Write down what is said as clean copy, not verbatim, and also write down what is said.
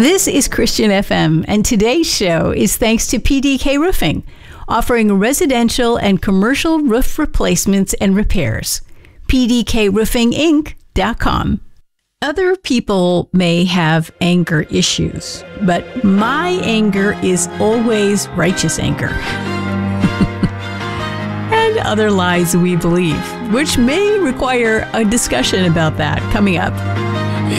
This is Christian FM, and today's show is thanks to PDK Roofing, offering residential and commercial roof replacements and repairs. PDKRoofingInc.com. Other people may have anger issues, but my anger is always righteous anger. And other lies we believe, which may require a discussion about that coming up.